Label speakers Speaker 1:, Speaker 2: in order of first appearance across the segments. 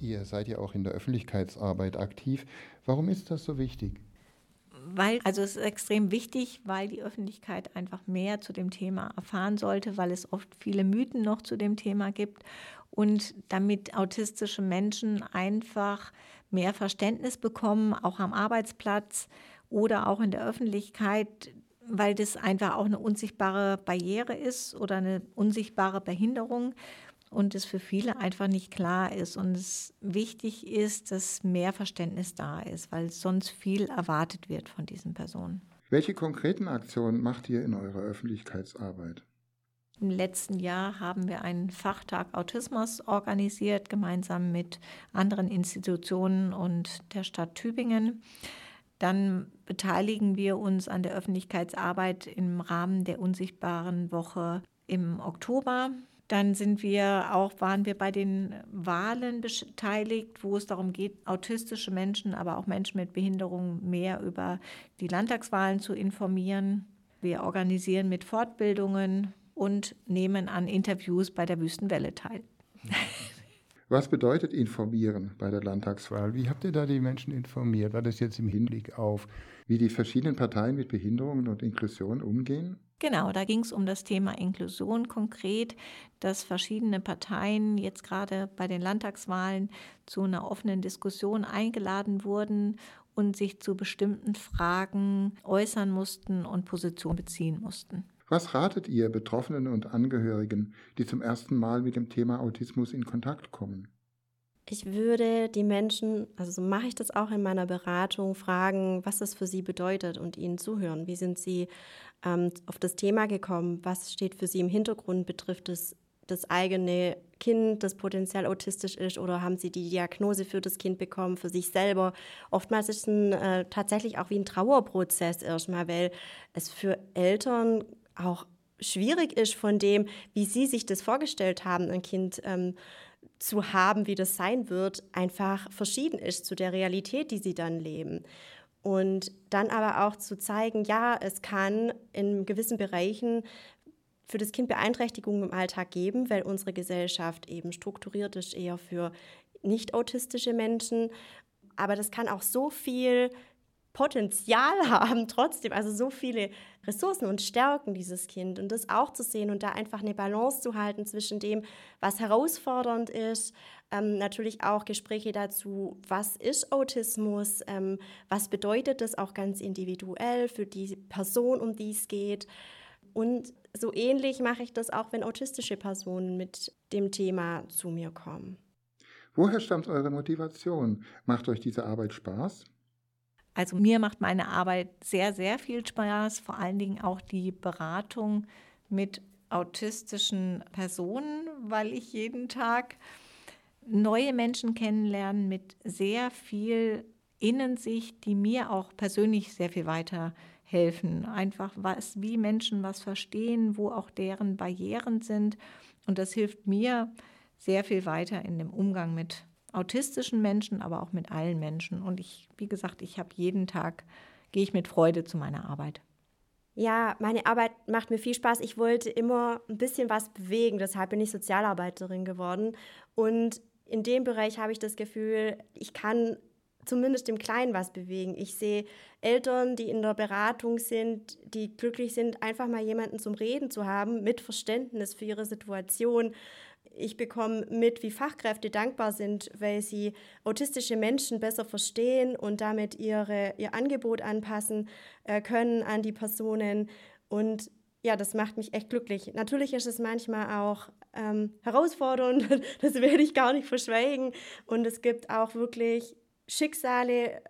Speaker 1: Ihr seid ja auch in der Öffentlichkeitsarbeit aktiv. Warum ist das so wichtig?
Speaker 2: Also es ist extrem wichtig, weil die Öffentlichkeit einfach mehr zu dem Thema erfahren sollte, weil es oft viele Mythen noch zu dem Thema gibt und damit autistische Menschen einfach mehr Verständnis bekommen, auch am Arbeitsplatz oder auch in der Öffentlichkeit, weil das einfach auch eine unsichtbare Barriere ist oder eine unsichtbare Behinderung und es für viele einfach nicht klar ist und es wichtig ist, dass mehr Verständnis da ist, weil sonst viel erwartet wird von diesen Personen.
Speaker 1: Welche konkreten Aktionen macht ihr in eurer Öffentlichkeitsarbeit?
Speaker 2: Im letzten Jahr haben wir einen Fachtag Autismus organisiert, gemeinsam mit anderen Institutionen und der Stadt Tübingen. Dann beteiligen wir uns an der Öffentlichkeitsarbeit im Rahmen der Unsichtbaren Woche im Oktober. Dann waren wir bei den Wahlen beteiligt, wo es darum geht, autistische Menschen, aber auch Menschen mit Behinderung mehr über die Landtagswahlen zu informieren. Wir organisieren mit Fortbildungen und nehmen an Interviews bei der Wüstenwelle teil.
Speaker 1: Was bedeutet informieren bei der Landtagswahl? Wie habt ihr da die Menschen informiert? War das jetzt im Hinblick auf, wie die verschiedenen Parteien mit Behinderungen und Inklusion umgehen?
Speaker 2: Genau, da ging es um das Thema Inklusion konkret, dass verschiedene Parteien jetzt gerade bei den Landtagswahlen zu einer offenen Diskussion eingeladen wurden und sich zu bestimmten Fragen äußern mussten und Position beziehen mussten.
Speaker 1: Was ratet ihr Betroffenen und Angehörigen, die zum ersten Mal mit dem Thema Autismus in Kontakt kommen?
Speaker 3: Ich würde die Menschen, also so mache ich das auch in meiner Beratung, fragen, was das für sie bedeutet und ihnen zuhören. Wie sind sie auf das Thema gekommen? Was steht für sie im Hintergrund? Betrifft es das eigene Kind, das potenziell autistisch ist, oder haben sie die Diagnose für das Kind bekommen, für sich selber? Oftmals ist es tatsächlich auch wie ein Trauerprozess erstmal, weil es für Eltern auch schwierig ist von dem, wie sie sich das vorgestellt haben, ein Kind zu haben, wie das sein wird, einfach verschieden ist zu der Realität, die sie dann leben. Und dann aber auch zu zeigen, ja, es kann in gewissen Bereichen für das Kind Beeinträchtigungen im Alltag geben, weil unsere Gesellschaft eben strukturiert ist eher für nicht autistische Menschen. Aber das kann auch so viel Potenzial haben trotzdem, also so viele Ressourcen und Stärken, dieses Kind. Und das auch zu sehen und da einfach eine Balance zu halten zwischen dem, was herausfordernd ist, natürlich auch Gespräche dazu, was ist Autismus, was bedeutet das auch ganz individuell für die Person, um die es geht. Und so ähnlich mache ich das auch, wenn autistische Personen mit dem Thema zu mir kommen.
Speaker 1: Woher stammt eure Motivation? Macht euch diese Arbeit Spaß?
Speaker 2: Also mir macht meine Arbeit sehr, sehr viel Spaß, vor allen Dingen auch die Beratung mit autistischen Personen, weil ich jeden Tag neue Menschen kennenlerne mit sehr viel Innensicht, die mir auch persönlich sehr viel weiterhelfen. Einfach wie Menschen was verstehen, wo auch deren Barrieren sind. Und das hilft mir sehr viel weiter in dem Umgang mit autistischen Menschen, aber auch mit allen Menschen. Und wie gesagt, gehe ich mit Freude zu meiner Arbeit.
Speaker 3: Ja, meine Arbeit macht mir viel Spaß. Ich wollte immer ein bisschen was bewegen, deshalb bin ich Sozialarbeiterin geworden. Und in dem Bereich habe ich das Gefühl, ich kann zumindest im Kleinen was bewegen. Ich sehe Eltern, die in der Beratung sind, die glücklich sind, einfach mal jemanden zum Reden zu haben, mit Verständnis für ihre Situation. Ich bekomme mit, wie Fachkräfte dankbar sind, weil sie autistische Menschen besser verstehen und damit ihr Angebot anpassen können an die Personen. Und ja, das macht mich echt glücklich. Natürlich ist es manchmal auch herausfordernd, das werde ich gar nicht verschweigen. Und es gibt auch wirklich Schicksale,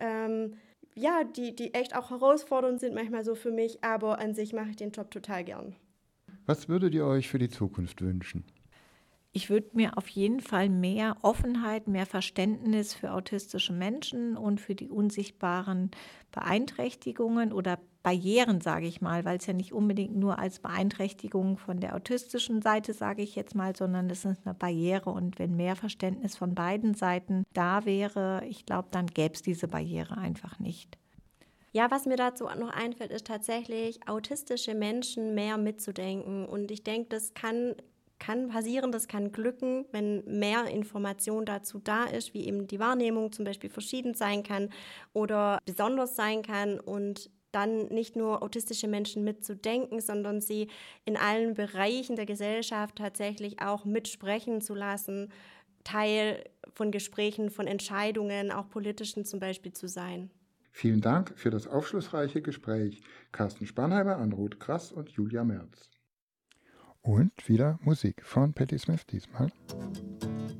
Speaker 3: die echt auch herausfordernd sind, manchmal so für mich. Aber an sich mache ich den Job total gern.
Speaker 1: Was würdet ihr euch für die Zukunft wünschen?
Speaker 2: Ich würde mir auf jeden Fall mehr Offenheit, mehr Verständnis für autistische Menschen und für die unsichtbaren Beeinträchtigungen oder Barrieren, sage ich mal, weil es ja nicht unbedingt nur als Beeinträchtigung von der autistischen Seite, sage ich jetzt mal, sondern es ist eine Barriere. Und wenn mehr Verständnis von beiden Seiten da wäre, ich glaube, dann gäbe es diese Barriere einfach nicht.
Speaker 3: Ja, was mir dazu noch einfällt, ist tatsächlich, autistische Menschen mehr mitzudenken. Und ich denke, das kann kann passieren, das kann glücken, wenn mehr Information dazu da ist, wie eben die Wahrnehmung zum Beispiel verschieden sein kann oder besonders sein kann und dann nicht nur autistische Menschen mitzudenken, sondern sie in allen Bereichen der Gesellschaft tatsächlich auch mitsprechen zu lassen, Teil von Gesprächen, von Entscheidungen, auch politischen zum Beispiel zu sein.
Speaker 1: Vielen Dank für das aufschlussreiche Gespräch. Carsten Spanheimer, Anne-Ruth Krass und Julia Merz. Und wieder Musik von Patti Smith diesmal.